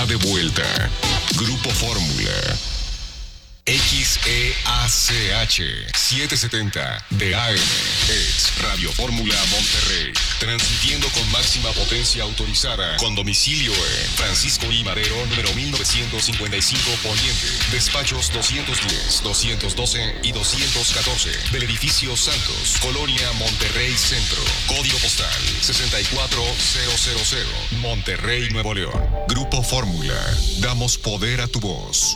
de vuelta. Grupo Fórmula. XEACH 770 de AM es Radio Fórmula Monterrey, transmitiendo con máxima potencia autorizada, con domicilio en Francisco I. Madero, número 1955 Poniente, despachos 210, 212 y 214 del edificio Santos, Colonia Monterrey Centro, código postal 64000, Monterrey, Nuevo León. Grupo Fórmula, damos poder a tu voz.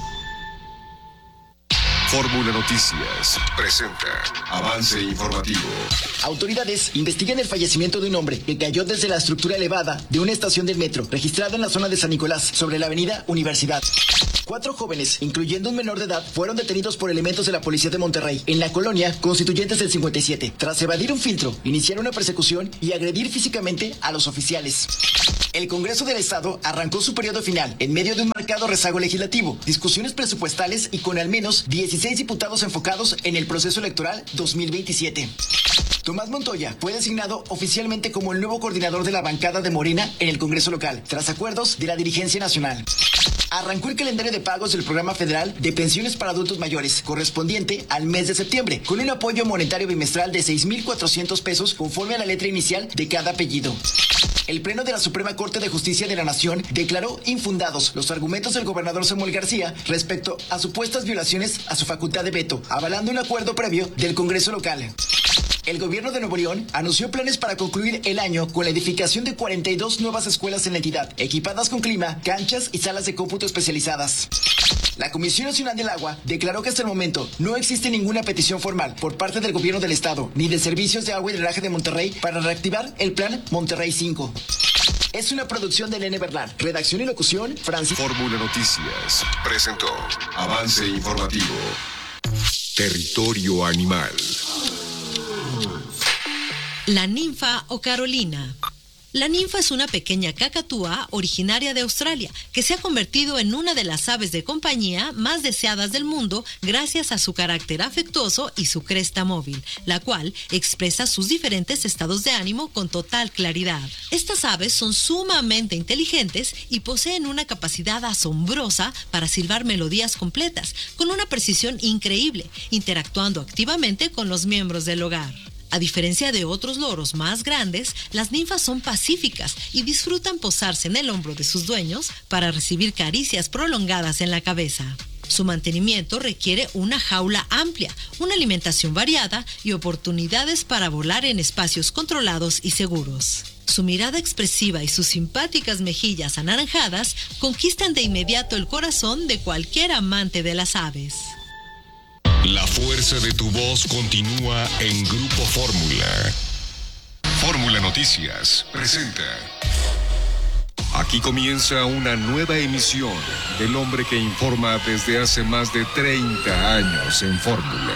Fórmula Noticias presenta avance informativo. Autoridades investigan el fallecimiento de un hombre que cayó desde la estructura elevada de una estación del metro registrada en la zona de San Nicolás, sobre la avenida Universidad. 4 jóvenes, incluyendo un menor de edad, fueron detenidos por elementos de la policía de Monterrey en la colonia Constituyentes del 57. Tras evadir un filtro, iniciaron una persecución y agredir físicamente a los oficiales. El Congreso del Estado arrancó su periodo final en medio de un marcado rezago legislativo, discusiones presupuestales y con al menos 16 diputados enfocados en el proceso electoral 2027. Tomás Montoya fue designado oficialmente como el nuevo coordinador de la bancada de Morena en el Congreso local, tras acuerdos de la dirigencia nacional. Arrancó el calendario de pagos del Programa Federal de Pensiones para Adultos Mayores, correspondiente al mes de septiembre, con un apoyo monetario bimestral de 6,400 pesos conforme a la letra inicial de cada apellido. El Pleno de la Suprema Corte de Justicia de la Nación declaró infundados los argumentos del gobernador Samuel García respecto a supuestas violaciones a su facultad de veto, avalando un acuerdo previo del Congreso local. El gobierno de Nuevo León anunció planes para concluir el año con la edificación de 42 nuevas escuelas en la entidad, equipadas con clima, canchas y salas de cómputo especializadas. La Comisión Nacional del Agua declaró que hasta el momento no existe ninguna petición formal por parte del gobierno del estado ni de Servicios de Agua y Drenaje de Monterrey para reactivar el Plan Monterrey 5. Es una producción de Elena Bernal. Redacción y locución, Francisco. Fórmula Noticias presentó avance informativo. Territorio animal. La ninfa o Carolina. La ninfa es una pequeña cacatúa originaria de Australia que se ha convertido en una de las aves de compañía más deseadas del mundo gracias a su carácter afectuoso y su cresta móvil, la cual expresa sus diferentes estados de ánimo con total claridad. Estas aves son sumamente inteligentes y poseen una capacidad asombrosa para silbar melodías completas, con una precisión increíble, interactuando activamente con los miembros del hogar. A diferencia de otros loros más grandes, las ninfas son pacíficas y disfrutan posarse en el hombro de sus dueños para recibir caricias prolongadas en la cabeza. Su mantenimiento requiere una jaula amplia, una alimentación variada y oportunidades para volar en espacios controlados y seguros. Su mirada expresiva y sus simpáticas mejillas anaranjadas conquistan de inmediato el corazón de cualquier amante de las aves. La fuerza de tu voz continúa en Grupo Fórmula. Fórmula Noticias presenta. Aquí comienza una nueva emisión del hombre que informa desde hace más de 30 años en Fórmula.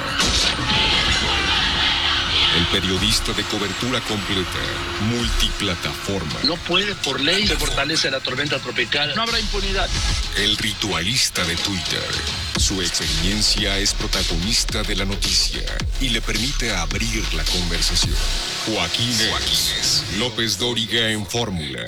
El periodista de cobertura completa, multiplataforma. No puede, por ley, se fortalece la tormenta tropical. No habrá impunidad. El ritualista de Twitter. Su experiencia es protagonista de la noticia y le permite abrir la conversación. Joaquín López Dóriga en Fórmula.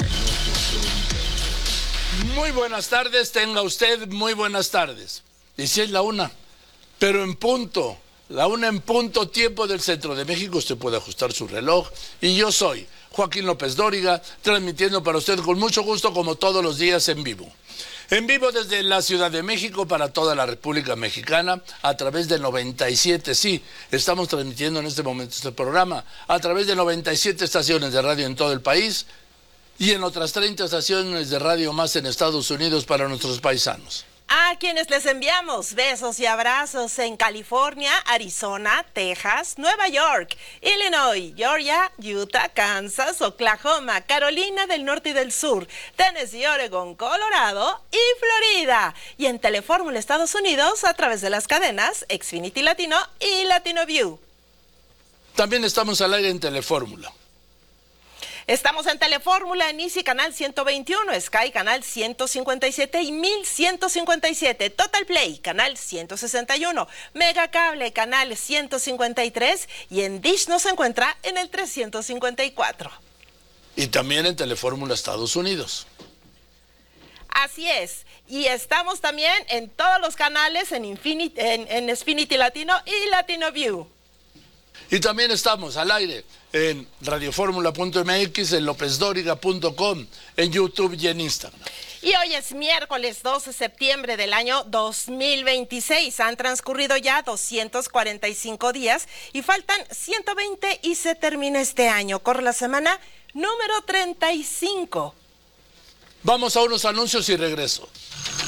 Muy buenas tardes, tenga usted muy buenas tardes. Y si es la 1, pero en punto. La 1 en punto, tiempo del centro de México. Usted puede ajustar su reloj. Y yo soy Joaquín López Dóriga, transmitiendo para usted con mucho gusto, como todos los días, en vivo. En vivo desde la Ciudad de México para toda la República Mexicana a través de 97. Sí, estamos transmitiendo en este momento este programa a través de 97 estaciones de radio en todo el país y en otras 30 estaciones de radio más en Estados Unidos para nuestros paisanos. A quienes les enviamos besos y abrazos en California, Arizona, Texas, Nueva York, Illinois, Georgia, Utah, Kansas, Oklahoma, Carolina del Norte y del Sur, Tennessee, Oregon, Colorado y Florida. Y en Telefórmula Estados Unidos a través de las cadenas Xfinity Latino y Latino View. También estamos al aire en Telefórmula. Estamos en Telefórmula, en Easy Canal 121, Sky Canal 157 y 1157, Total Play Canal 161, Mega Cable Canal 153 y en Dish nos encuentra en el 354. Y también en Telefórmula Estados Unidos. Así es. Y estamos también en todos los canales, en Xfinity Latino y Latino View. Y también estamos al aire en radioformula.mx, en lopesdoriga.com, en YouTube y en Instagram. Y hoy es miércoles 12 de septiembre del año 2026. Han transcurrido ya 245 días y faltan 120 y se termina este año. Corre la semana número 35. Vamos a unos anuncios y regreso.